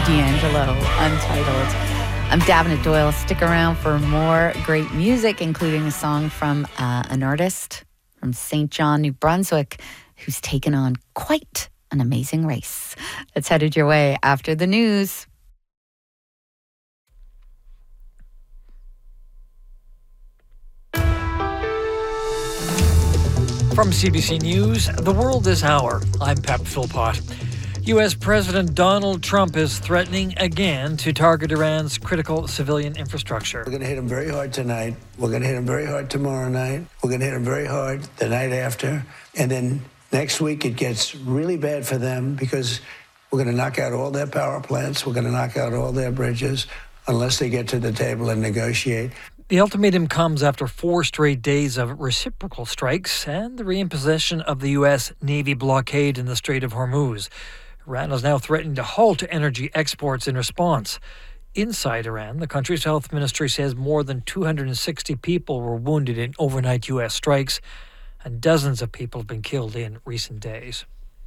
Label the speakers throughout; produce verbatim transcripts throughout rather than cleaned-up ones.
Speaker 1: D'Angelo, Untitled. I'm Davina Doyle. Stick around for more great music, including a song from uh, an artist from Saint John, New Brunswick, who's taken on quite an amazing race. That's headed your way after the news.
Speaker 2: From C B C News, The World This Hour, I'm Pep Philpott. U S President Donald Trump is threatening again to target Iran's critical civilian infrastructure.
Speaker 3: We're going to hit him very hard tonight. We're going to hit him very hard tomorrow night. We're going to hit him very hard the night after. And then next week it gets really bad for them because we're going to knock out all their power plants. We're going to knock out all their bridges unless they get to the table and negotiate.
Speaker 2: The ultimatum comes after four straight days of reciprocal strikes and the reimposition of the U S Navy blockade in the Strait of Hormuz. Iran is now threatening to halt energy exports in response. Inside Iran, the country's health ministry says more than two hundred sixty people were wounded in overnight U S strikes, and dozens of people have been killed in recent days.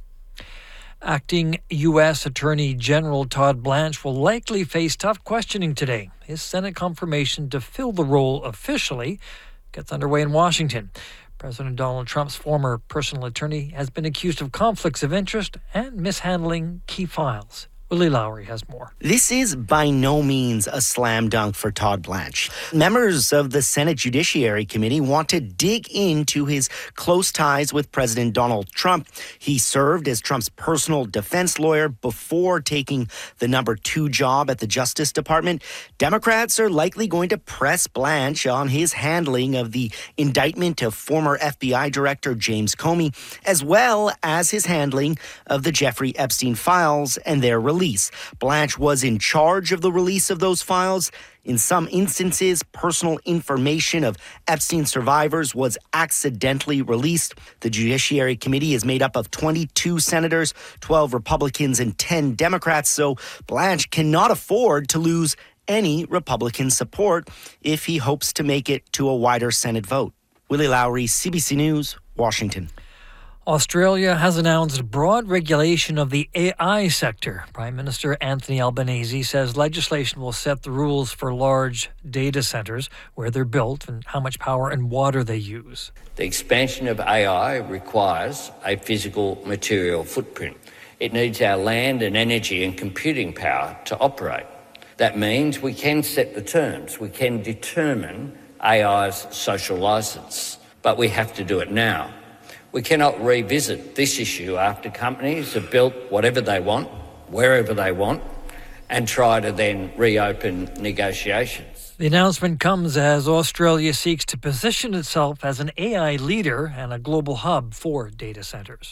Speaker 2: Acting U S Attorney General Todd Blanche will likely face tough questioning today. His Senate confirmation to fill the role officially gets underway in Washington. President Donald Trump's former personal attorney has been accused of conflicts of interest and mishandling key files. Willie Lowry has more.
Speaker 4: This is by no means a slam dunk for Todd Blanche. Members of the Senate Judiciary Committee want to dig into his close ties with President Donald Trump. He served as Trump's personal defense lawyer before taking the number two job at the Justice Department. Democrats are likely going to press Blanche on his handling of the indictment of former F B I Director James Comey, as well as his handling of the Jeffrey Epstein files and their release. Release. Blanche was in charge of the release of those files. In some instances, personal information of Epstein survivors was accidentally released. The Judiciary Committee is made up of twenty-two senators, twelve Republicans, and ten Democrats, so Blanche cannot afford to lose any Republican support if he hopes to make it to a wider Senate vote. Willie Lowry, C B C News, Washington.
Speaker 2: Australia has announced broad regulation of the A I sector. Prime Minister Anthony Albanese says legislation will set the rules for large data centres, where they're built and how much power and water they use.
Speaker 5: The expansion of A I requires a physical material footprint. It needs our land and energy and computing power to operate. That means we can set the terms. We can determine A I's social licence, but we have to do it now. We cannot revisit this issue after companies have built whatever they want, wherever they want, and try to then reopen negotiations.
Speaker 2: The announcement comes as Australia seeks to position itself as an A I leader and a global hub for data centres.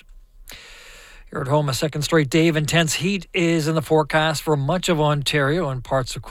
Speaker 2: Here at home, a second straight day of intense heat is in the forecast for much of Ontario and parts of